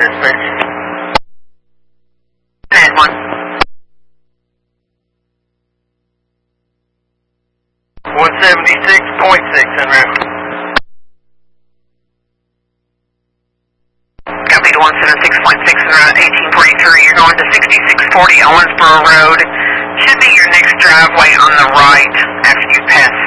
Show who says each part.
Speaker 1: dispatch.
Speaker 2: 1.
Speaker 1: 176.6 en route.
Speaker 2: Copy to 176.6 en route, 1843. You're going to 6640 Owensboro Road. Should be your next driveway on the right after you pass